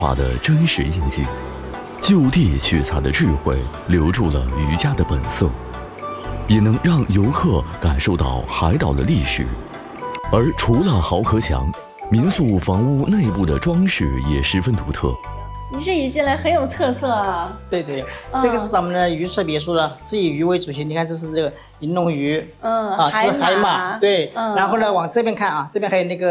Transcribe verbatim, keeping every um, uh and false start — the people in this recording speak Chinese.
画的真实印记，就地取材的智慧留住了渔家的本色，也能让游客感受到海岛的历史。而除了豪壳墙，民宿房屋内部的装饰也十分独特。 你这一进来很有特色啊！ 对对， 嗯、 这个是咱们的渔舍别墅呢，是以鱼为主线。你看，这是这个银龙鱼， 嗯， 啊，这是海马，对。 嗯、 然后呢，往这边看啊，这边还有那个。